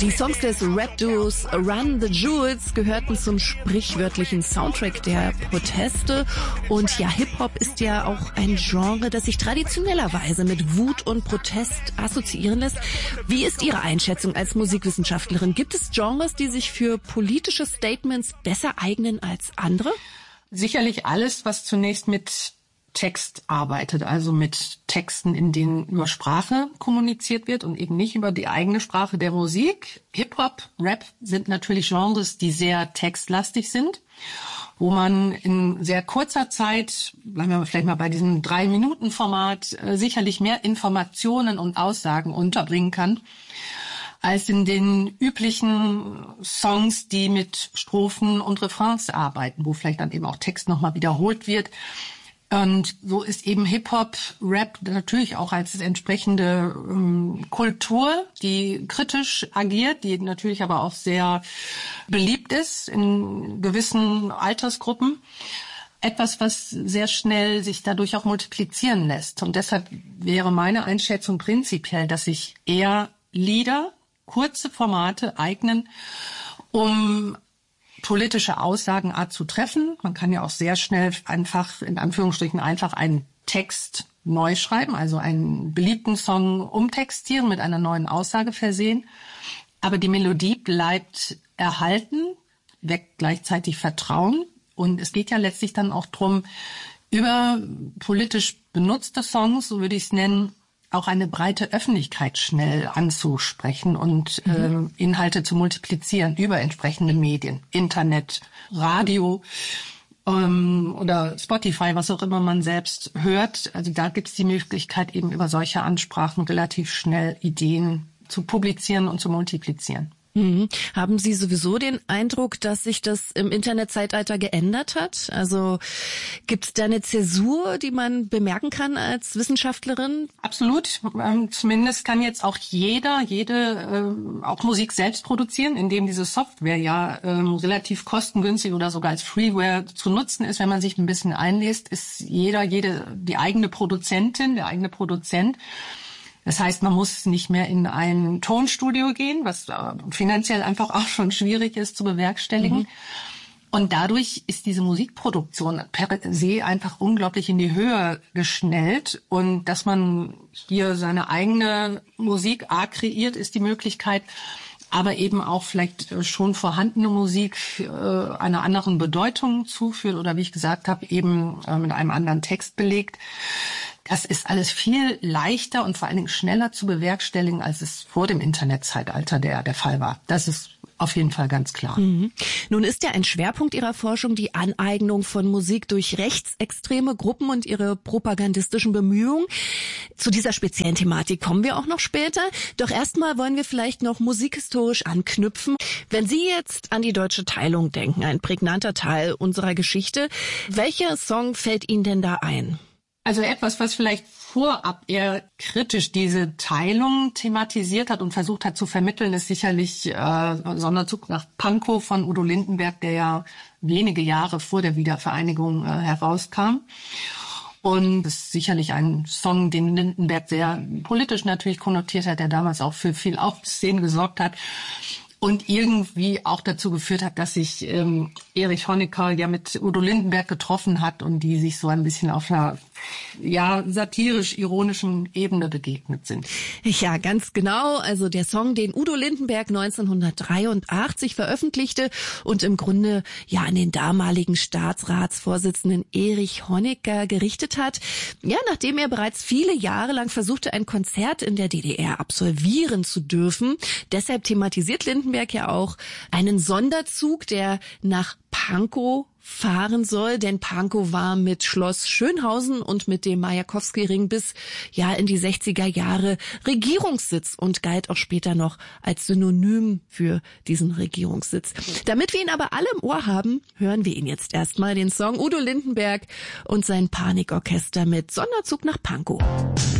Die Songs des Rap-Duos Run the Jewels gehörten zum sprichwörtlichen Soundtrack der Proteste. Und ja, Hip-Hop ist ja auch ein Genre, das sich traditionellerweise mit Wut und Protest assoziieren lässt. Wie ist Ihre Einschätzung als Musikwissenschaftlerin? Gibt es Genres, die sich für politische Statements besser eignen als andere? Sicherlich alles, was zunächst mit Text arbeitet, also mit Texten, in denen über Sprache kommuniziert wird und eben nicht über die eigene Sprache der Musik. Hip-Hop, Rap sind natürlich Genres, die sehr textlastig sind, wo man in sehr kurzer Zeit, bleiben wir vielleicht mal bei diesem 3-Minuten-Format, sicherlich mehr Informationen und Aussagen unterbringen kann, als in den üblichen Songs, die mit Strophen und Refrains arbeiten, wo vielleicht dann eben auch Text nochmal wiederholt wird. Und so ist eben Hip-Hop, Rap natürlich auch als entsprechende Kultur, die kritisch agiert, die natürlich aber auch sehr beliebt ist in gewissen Altersgruppen. Etwas, was sehr schnell sich dadurch auch multiplizieren lässt. Und deshalb wäre meine Einschätzung prinzipiell, dass sich eher Lieder, kurze Formate eignen, um politische Aussagenart zu treffen. Man kann ja auch sehr schnell einfach, in Anführungsstrichen, einfach einen Text neu schreiben, also einen beliebten Song umtextieren, mit einer neuen Aussage versehen. Aber die Melodie bleibt erhalten, weckt gleichzeitig Vertrauen. Und es geht ja letztlich dann auch drum, über politisch benutzte Songs, so würde ich es nennen, auch eine breite Öffentlichkeit schnell anzusprechen und Inhalte zu multiplizieren über entsprechende Medien, Internet, Radio oder Spotify, was auch immer man selbst hört. Also da gibt es die Möglichkeit, eben über solche Ansprachen relativ schnell Ideen zu publizieren und zu multiplizieren. Haben Sie sowieso den Eindruck, dass sich das im Internetzeitalter geändert hat? Also gibt es da eine Zäsur, die man bemerken kann als Wissenschaftlerin? Absolut. Zumindest kann jetzt auch jede auch Musik selbst produzieren, indem diese Software ja relativ kostengünstig oder sogar als Freeware zu nutzen ist. Wenn man sich ein bisschen einliest, ist die eigene Produzentin, der eigene Produzent. Das heißt, man muss nicht mehr in ein Tonstudio gehen, was finanziell einfach auch schon schwierig ist zu bewerkstelligen. Und dadurch ist diese Musikproduktion per se einfach unglaublich in die Höhe geschnellt. Und dass man hier seine eigene Musikart kreiert, ist die Möglichkeit, aber eben auch vielleicht schon vorhandene Musik einer anderen Bedeutung zuführt oder wie ich gesagt habe, eben mit einem anderen Text belegt. Das ist alles viel leichter und vor allen Dingen schneller zu bewerkstelligen, als es vor dem Internetzeitalter der Fall war. Das ist auf jeden Fall ganz klar. Nun ist ja ein Schwerpunkt Ihrer Forschung die Aneignung von Musik durch rechtsextreme Gruppen und ihre propagandistischen Bemühungen. Zu dieser speziellen Thematik kommen wir auch noch später. Doch erstmal wollen wir vielleicht noch musikhistorisch anknüpfen. Wenn Sie jetzt an die deutsche Teilung denken, ein prägnanter Teil unserer Geschichte, welcher Song fällt Ihnen denn da ein? Also etwas, was vielleicht vorab eher kritisch diese Teilung thematisiert hat und versucht hat zu vermitteln, ist sicherlich Sonderzug nach Pankow von Udo Lindenberg, der ja wenige Jahre vor der Wiedervereinigung herauskam. Und es ist sicherlich ein Song, den Lindenberg sehr politisch natürlich konnotiert hat, der damals auch für viel Aufsehen gesorgt hat. Und irgendwie auch dazu geführt hat, dass sich Erich Honecker ja mit Udo Lindenberg getroffen hat und die sich so ein bisschen auf einer satirisch-ironischen Ebene begegnet sind. Ja, ganz genau. Also der Song, den Udo Lindenberg 1983 veröffentlichte und im Grunde ja an den damaligen Staatsratsvorsitzenden Erich Honecker gerichtet hat. Ja, nachdem er bereits viele Jahre lang versuchte, ein Konzert in der DDR absolvieren zu dürfen. Deshalb thematisiert Lindenberg ja auch einen Sonderzug, der nach Pankow fahren soll, denn Pankow war mit Schloss Schönhausen und mit dem Majakowski-Ring bis in die 60er Jahre Regierungssitz und galt auch später noch als Synonym für diesen Regierungssitz. Damit wir ihn aber alle im Ohr haben, hören wir ihn jetzt erstmal, den Song Udo Lindenberg und sein Panikorchester mit Sonderzug nach Pankow.